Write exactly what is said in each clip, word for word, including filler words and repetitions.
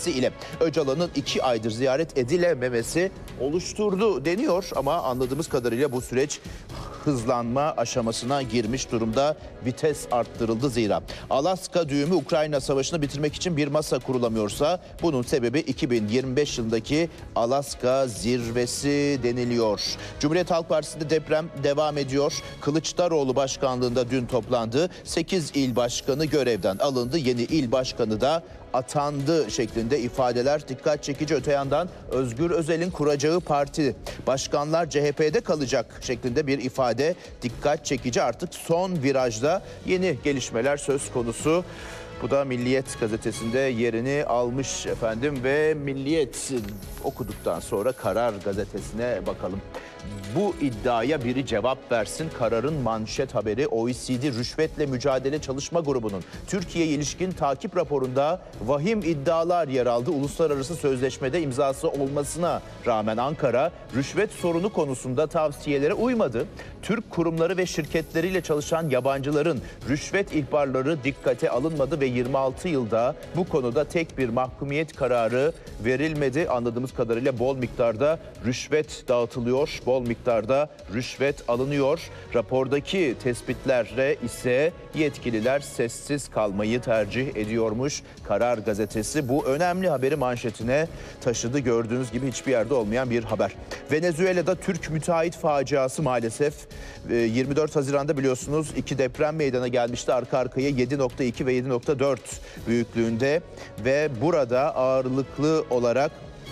gitmesi ile Öcalan'ın iki aydır ziyaret edilememesi oluşturdu deniyor. Ama anladığımız kadarıyla bu süreç hızlanma aşamasına girmiş durumda. Vites arttırıldı zira. Alaska düğümü Ukrayna savaşını bitirmek için bir masa kurulamıyorsa bunun sebebi iki bin yirmi beş yılındaki Alaska zirvesi deniliyor. Cumhuriyet Halk Partisi'nde deprem devam ediyor. Kılıçdaroğlu başkanlığında dün toplandı. sekiz il başkanı görevden alındı. Yeni il başkanı da atandı şeklinde ifadeler dikkat çekici. Öte yandan Özgür Özel'in kuracağı parti başkanlar C H P'de kalacak şeklinde bir ifade dikkat çekici. Artık son virajda yeni gelişmeler söz konusu. Bu da Milliyet gazetesinde yerini almış efendim ve Milliyet okuduktan sonra Karar gazetesine bakalım. Bu iddiaya biri cevap versin. Karar'ın manşet haberi O E C D Rüşvetle Mücadele Çalışma Grubu'nun Türkiye'ye ilişkin takip raporunda vahim iddialar yer aldı. Uluslararası sözleşmede imzası olmasına rağmen Ankara rüşvet sorunu konusunda tavsiyelere uymadı. Türk kurumları ve şirketleriyle çalışan yabancıların rüşvet ihbarları dikkate alınmadı ve yirmi altı yılda bu konuda tek bir mahkumiyet kararı verilmedi. Anladığımız kadarıyla bol miktarda rüşvet dağıtılıyor, bol miktarda rüşvet alınıyor. Rapordaki tespitlere ise yetkililer sessiz kalmayı tercih ediyormuş. Karar gazetesi bu önemli haberi manşetine taşıdı. Gördüğünüz gibi hiçbir yerde olmayan bir haber. Venezuela'da Türk müteahhit faciası maalesef. yirmi dört Haziran'da biliyorsunuz iki deprem meydana gelmişti. Arka arkaya yedi nokta iki ve yedi nokta dört büyüklüğünde ve burada ağırlıklı olarak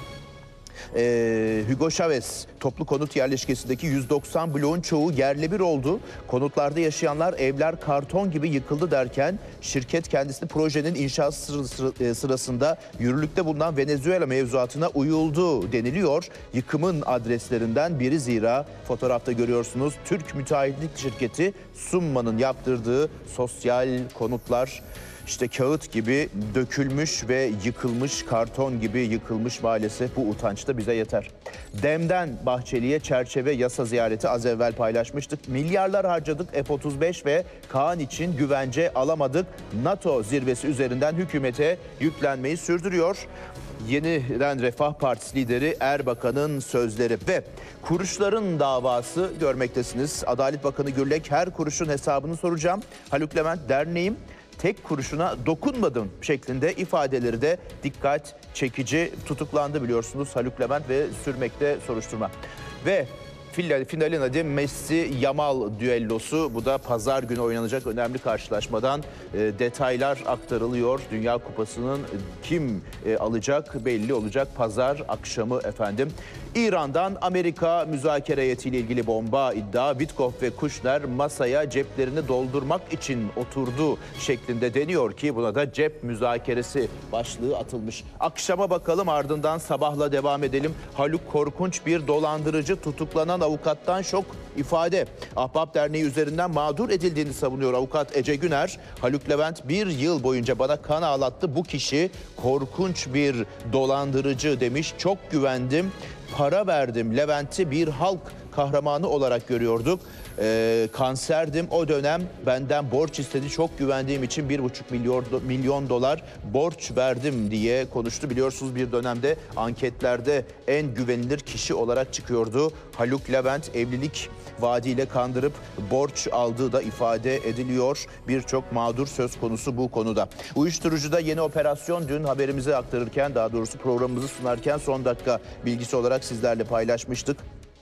Ee, Hugo Chavez toplu konut yerleşkesindeki yüz doksan bloğun çoğu yerle bir oldu. Konutlarda yaşayanlar evler karton gibi yıkıldı derken şirket kendisini projenin inşası sırasında yürürlükte bulunan Venezuela mevzuatına uyuldu deniliyor. Yıkımın adreslerinden biri zira fotoğrafta görüyorsunuz Türk müteahhitlik şirketi Summa'nın yaptırdığı sosyal konutlar. İşte kağıt gibi dökülmüş ve yıkılmış, karton gibi yıkılmış maalesef. Bu utanç da bize yeter. Dem'den Bahçeli'ye çerçeve yasa ziyareti az evvel paylaşmıştık. Milyarlar harcadık F otuz beş ve Kaan için güvence alamadık. NATO zirvesi üzerinden hükümete yüklenmeyi sürdürüyor. Yeniden Refah Partisi lideri Erbakan'ın sözleri ve kuruşların davası görmektesiniz. Adalet Bakanı Gürlek her kuruşun hesabını soracağım. Haluk Levent derneğim tek kuruşuna dokunmadım şeklinde ifadeleri de dikkat çekici. Tutuklandı biliyorsunuz Haluk Levent ve sürmekte soruşturma. Ve finalin adı Messi-Yamal düellosu. Bu da pazar günü oynanacak önemli karşılaşmadan e, detaylar aktarılıyor. Dünya Kupası'nın kim e, alacak belli olacak pazar akşamı efendim. İran'dan Amerika müzakere heyetiyle ilgili bomba iddia. Witkoff ve Kushner masaya ceplerini doldurmak için oturdu şeklinde deniyor ki buna da cep müzakeresi başlığı atılmış. Akşama bakalım ardından sabahla devam edelim. Haluk korkunç bir dolandırıcı tutuklanan avukattan şok ifade. Ahbap Derneği üzerinden mağdur edildiğini savunuyor avukat Ece Güner. Haluk Levent bir yıl boyunca bana kan ağlattı. Bu kişi korkunç bir dolandırıcı demiş. Çok güvendim. Para verdim. Levent'i bir halk kahramanı olarak görüyorduk. Ee, kanserdim o dönem benden borç istedi. Çok güvendiğim için bir buçuk milyon, milyon dolar borç verdim diye konuştu. Biliyorsunuz bir dönemde anketlerde en güvenilir kişi olarak çıkıyordu. Haluk Levent evlilik vaadiyle kandırıp borç aldığı da ifade ediliyor. Birçok mağdur söz konusu bu konuda. Uyuşturucuda yeni operasyon dün haberimizi aktarırken daha doğrusu programımızı sunarken son dakika bilgisi olarak sizlerle paylaşmıştık.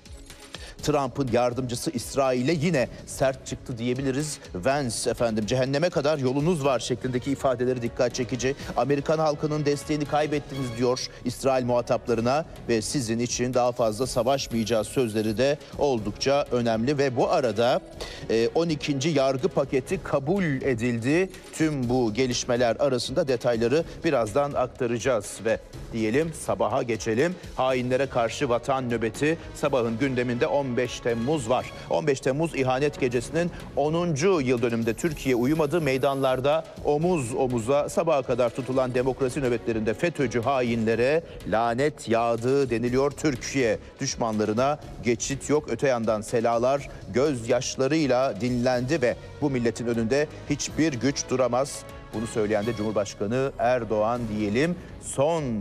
Trump'ın yardımcısı İsrail'e yine sert çıktı diyebiliriz. Vance efendim cehenneme kadar yolunuz var şeklindeki ifadeleri dikkat çekici. Amerikan halkının desteğini kaybettiniz diyor İsrail muhataplarına ve sizin için daha fazla savaşmayacağız sözleri de oldukça önemli. Ve bu arada on ikinci yargı paketi kabul edildi. Tüm bu gelişmeler arasında detayları birazdan aktaracağız ve diyelim sabaha geçelim. Hainlere karşı vatan nöbeti sabahın gündeminde on beş Temmuz var. on beş Temmuz ihanet gecesinin onuncu yıl dönümünde Türkiye uyumadı. Meydanlarda omuz omuza sabaha kadar tutulan demokrasi nöbetlerinde FETÖ'cü hainlere lanet yağdı deniliyor. Türkiye düşmanlarına geçit yok. Öte yandan selalar gözyaşlarıyla dinlendi ve bu milletin önünde hiçbir güç duramaz. Bunu söyleyen de Cumhurbaşkanı Erdoğan diyelim. Son